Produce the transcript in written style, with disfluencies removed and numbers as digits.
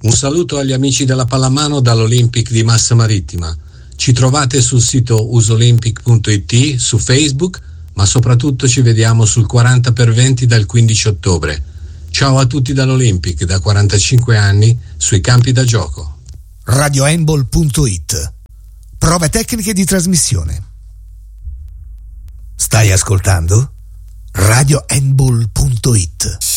Un saluto agli amici della pallamano dall'Olympic di Massa Marittima. Ci trovate sul sito usolympic.it, su Facebook, ma soprattutto ci vediamo sul 40x20 dal 15 ottobre. Ciao a tutti dall'Olympic, da 45 anni, sui campi da gioco. RadioHandball.it. Prove tecniche di trasmissione. Stai ascoltando? RadioHandball.it.